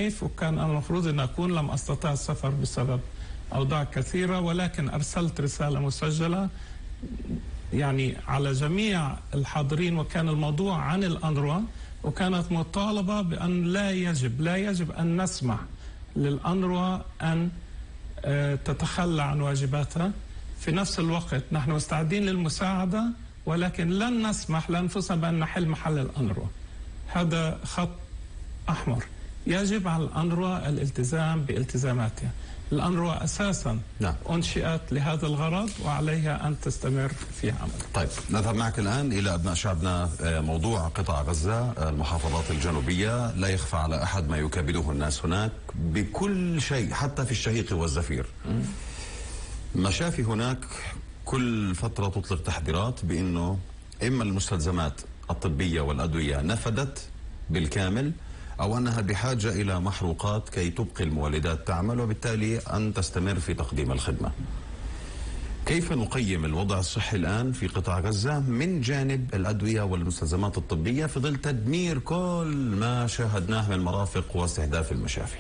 الصيف، وكان المفروض أن أكون لم أستطع السفر بسبب أوضاع كثيرة، ولكن أرسلت رسالة مسجلة يعني على جميع الحاضرين، وكان الموضوع عن الأنروا، وكانت مطالبة بأن لا يجب أن نسمح للأنروا أن تتخلى عن واجباتها. في نفس الوقت نحن مستعدين للمساعدة، ولكن لن نسمح لأنفسنا بأن نحل محل الأنروا. هذا خط أحمر. يجب على الأنروا الالتزام بالتزاماتها. الأنروا أساسا أنشئت لهذا الغرض، وعليها أن تستمر في عمل. طيب، نذهب معك الآن إلى أبناء شعبنا. موضوع قطاع غزة، المحافظات الجنوبية، لا يخفى على أحد ما يكابده الناس هناك بكل شيء، حتى في الشهيق والزفير. مشافي هناك كل فترة تطلق تحذيرات بأنه إما المستلزمات الطبية والأدوية نفدت بالكامل، أو أنها بحاجة إلى محروقات كي تبقي المولدات تعمل، وبالتالي أن تستمر في تقديم الخدمة. كيف نقيم الوضع الصحي الآن في قطاع غزة من جانب الأدوية والمستلزمات الطبية في ظل تدمير كل ما شاهدناه من مرافق واستهداف المشافي؟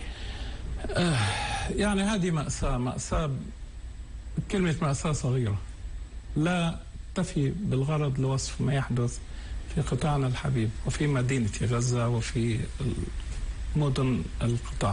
يعني هذه مأساة كلمة مأساة صغيرة لا تفي بالغرض لوصف ما يحدث في قطاعنا الحبيب وفي مدينة غزة وفي مدن القطاع.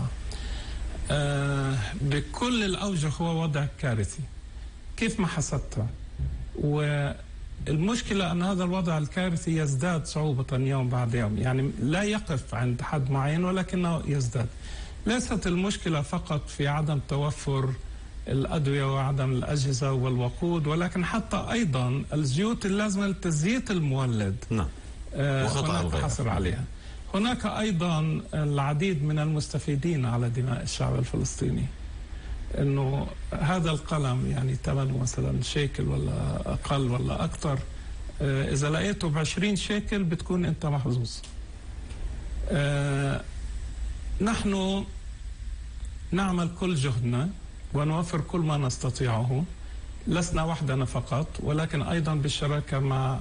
بكل الأوجه هو وضع كارثي كيف ما حسبتها، والمشكلة أن هذا الوضع الكارثي يزداد صعوبة يوم بعد يوم، يعني لا يقف عند حد معين ولكنه يزداد. ليست المشكلة فقط في عدم توفر الأدوية وعدم الأجهزة والوقود، ولكن حتى أيضا الزيوت اللازمة لتزييت المولد. نعم. هناك حصر عليها. هناك أيضا العديد من المستفيدين على دماء الشعب الفلسطيني، أنه هذا القلم يعني ثمنه مثلا شيكل ولا أقل ولا أكثر، إذا لقيته ب20 شيكل بتكون أنت محظوظ. نحن نعمل كل جهدنا ونوفر كل ما نستطيعه، لسنا وحدنا فقط، ولكن أيضا بالشراكة مع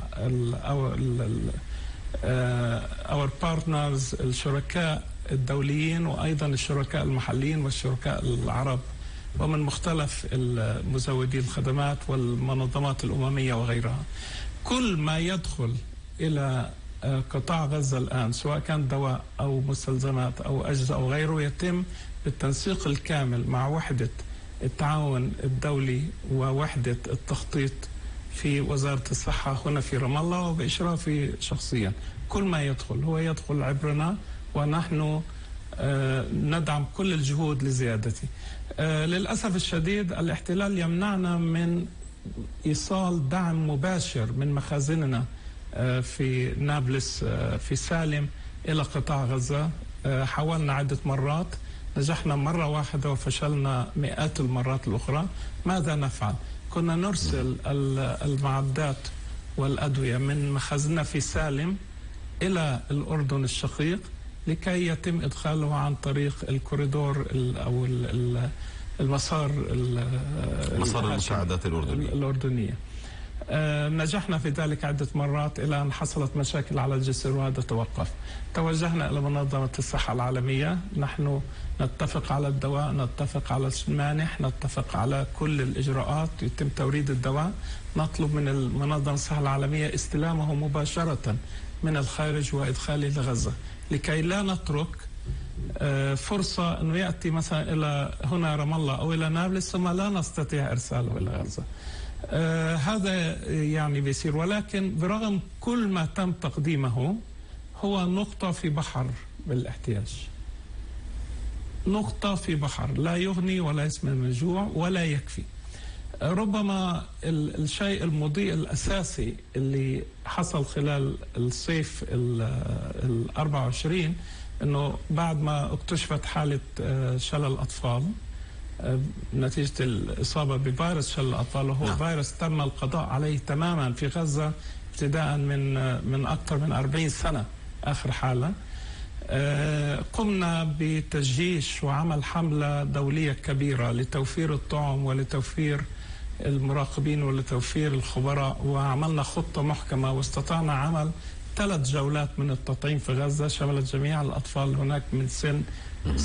our partners، الشركاء الدوليين، وأيضا الشركاء المحليين والشركاء العرب، ومن مختلف المزودي الخدمات والمنظمات الأممية وغيرها. كل ما يدخل إلى قطاع غزة الآن سواء كان دواء أو مستلزمات أو أجهزة أو غيره يتم بالتنسيق الكامل مع وحدة التعاون الدولي ووحدة التخطيط في وزارة الصحة هنا في رام الله، وبإشرافي شخصيا. كل ما يدخل هو يدخل عبرنا، ونحن ندعم كل الجهود لزيادته. للأسف الشديد الاحتلال يمنعنا من إيصال دعم مباشر من مخازننا في نابلس في سالم إلى قطاع غزة. حاولنا عدة مرات، نجحنا مرة واحدة وفشلنا مئات المرات الأخرى. ماذا نفعل؟ كنا نرسل المعدات والأدوية من مخازننا في سالم إلى الأردن الشقيق لكي يتم إدخاله عن طريق الكوريدور أو المسار المساعدات الأردنية. نجحنا في ذلك عدة مرات إلى أن حصلت مشاكل على الجسر وهذا توقف. توجهنا إلى منظمة الصحة العالمية، نحن نتفق على الدواء، نتفق على المانح، نتفق على كل الإجراءات، يتم توريد الدواء. نطلب من المنظمة الصحة العالمية استلامه مباشرة من الخارج وإدخاله لغزة، لكي لا نترك فرصة أنه يأتي مثلا إلى هنا رام الله أو إلى نابلس ثم لا نستطيع إرساله إلى غزة. هذا يعني بيصير، ولكن برغم كل ما تم تقديمه هو نقطة في بحر بالاحتياج، نقطة في بحر لا يغني ولا يسمن من الجوع ولا يكفي. ربما الشيء المضيء الأساسي اللي حصل خلال الصيف 24 أنه بعد ما اكتشفت حالة شلل الأطفال نتيجة الإصابة بفيروس شلل الأطفال، وهو فيروس تم القضاء عليه تماما في غزة ابتداء من أكثر من 40 سنة آخر حالة. قمنا بتجيش وعمل حملة دولية كبيرة لتوفير الطعم ولتوفير المراقبين ولتوفير الخبراء، وعملنا خطة محكمة واستطعنا عمل 3 جولات من التطعيم في غزة شملت جميع الأطفال هناك من سن